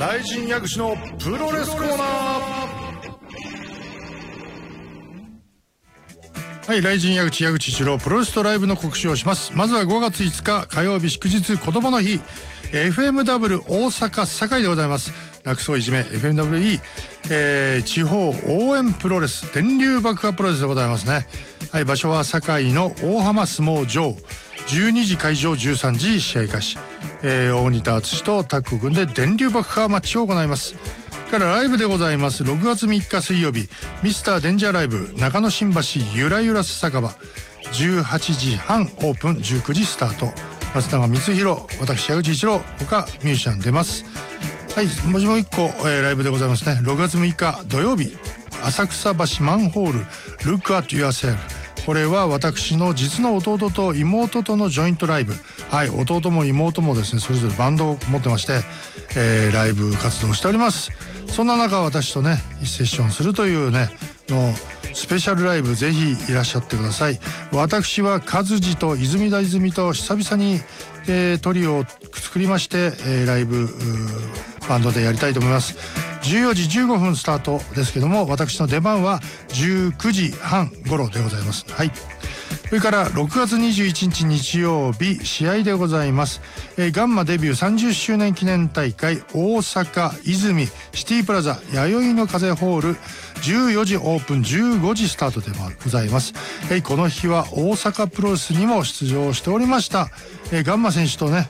雷神矢口のプロレスコーナー。はい、雷神矢口一郎プロレスとライブの告知をします。まずは5月5日火曜日祝日子供の日、 FMW 大阪堺でございます。楽そういじめ FMWE、地方応援プロレス電流爆破プロレスでございますね。はい、場所は堺の大浜相撲場、12時会場13時試合開始、大仁田敦とタッグを組んで電流爆破マッチを行います。からライブでございます。6月3日水曜日ミスターデンジャーライブ中野新橋ゆらゆらす酒場、18時半オープン、19時スタート。松永光弘、私矢口一郎他ミュージシャン出ます。はい、もう1個、ライブでございますね。6月6日土曜日浅草橋マンホール Look at Yourself、これは私の実の弟と妹とのジョイントライブ。はい、弟も妹もですねそれぞれバンドを持ってまして、ライブ活動しております。そんな中私とねセッションするというねのスペシャルライブ、ぜひいらっしゃってください。私は和治と泉田泉と久々に、トリオを作りまして、ライブバンドでやりたいと思います。14時15分スタートですけども、私の出番は19時半頃でございます。はい、それから6月21日日曜日試合でございます。ガンマデビュー30周年記念大会大阪泉シティプラザ弥生の風ホール、14時オープン15時スタートでございます。この日は大阪プロレスにも出場しておりました、ガンマ選手とね